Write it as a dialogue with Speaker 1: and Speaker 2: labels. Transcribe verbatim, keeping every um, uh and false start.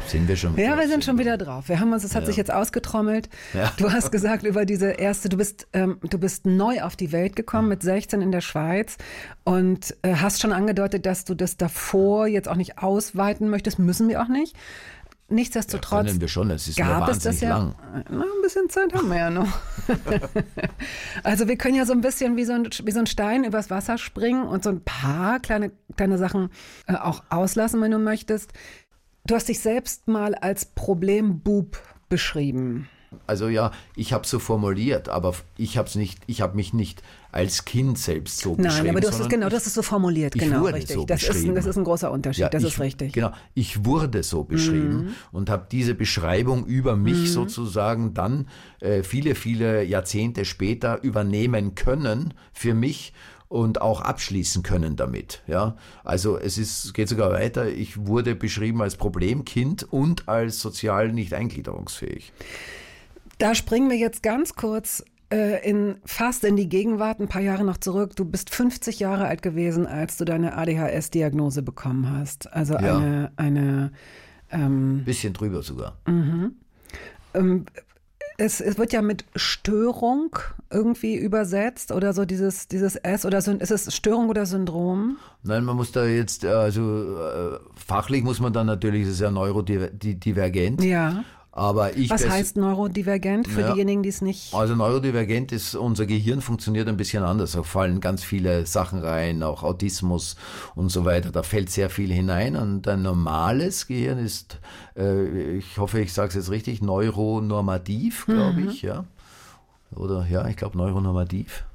Speaker 1: Sind wir schon wieder?
Speaker 2: Ja, wir sind schon wieder drauf. Wir haben uns, es hat
Speaker 1: Ja.
Speaker 2: sich jetzt ausgetrommelt.
Speaker 1: Ja.
Speaker 2: Du hast gesagt über diese erste, du bist, ähm, du bist neu auf die Welt gekommen mit sechzehn in der Schweiz und äh, hast schon angedeutet, dass du das davor jetzt auch nicht ausweiten möchtest. Müssen wir auch nicht. Nichtsdestotrotz
Speaker 1: Ja, können wir schon, es ist nur
Speaker 2: gab es das
Speaker 1: wahnsinnig
Speaker 2: ja.
Speaker 1: lang.
Speaker 2: Na, ein bisschen Zeit haben wir ja noch. Also wir können ja so ein bisschen wie so ein, wie so ein Stein übers Wasser springen und so ein paar kleine, kleine Sachen äh, auch auslassen, wenn du möchtest. Du hast dich selbst mal als Problembub beschrieben.
Speaker 1: Also ja, ich habe es so formuliert, aber ich habe es nicht, ich habe mich nicht als Kind selbst so beschrieben.
Speaker 2: Nein, aber du hast es
Speaker 1: sondern
Speaker 2: genau, du hast es so formuliert,
Speaker 1: ich
Speaker 2: genau,
Speaker 1: wurde
Speaker 2: richtig.
Speaker 1: so
Speaker 2: das, ist,
Speaker 1: beschrieben.
Speaker 2: das ist ein großer Unterschied,
Speaker 1: Ja,
Speaker 2: das
Speaker 1: ich,
Speaker 2: ist richtig.
Speaker 1: Genau, ich wurde so beschrieben
Speaker 2: Mhm.
Speaker 1: und habe diese Beschreibung über mich
Speaker 2: Mhm.
Speaker 1: sozusagen dann äh, viele, viele Jahrzehnte später übernehmen können für mich und auch abschließen können damit. Ja, also es ist, geht sogar weiter. Ich wurde beschrieben als Problemkind und als sozial nicht eingliederungsfähig.
Speaker 2: Da springen wir jetzt ganz kurz äh, in fast in die Gegenwart, ein paar Jahre noch zurück. Du bist fünfzig Jahre alt gewesen, als du deine A D H S-Diagnose bekommen hast. Also
Speaker 1: Ja.
Speaker 2: eine, eine ähm,
Speaker 1: Bisschen drüber sogar.
Speaker 2: mhm. ähm, es, es wird ja mit Störung irgendwie übersetzt oder so dieses, dieses S oder so, ist es Störung oder Syndrom?
Speaker 1: Nein, man muss da jetzt, äh, also äh, fachlich muss man dann natürlich, es ist ja neurodivergent.
Speaker 2: Ja.
Speaker 1: Aber ich
Speaker 2: Was
Speaker 1: pers-
Speaker 2: heißt neurodivergent für
Speaker 1: Ja.
Speaker 2: diejenigen, die es nicht...
Speaker 1: Also neurodivergent ist, unser Gehirn funktioniert ein bisschen anders. Da fallen ganz viele Sachen rein, auch Autismus und so weiter. Da fällt sehr viel hinein. Und ein normales Gehirn ist, äh, ich hoffe, ich sage es jetzt richtig, neuronormativ, glaube
Speaker 2: Mhm.
Speaker 1: ich, ja. Oder ja, ich glaube neuronormativ.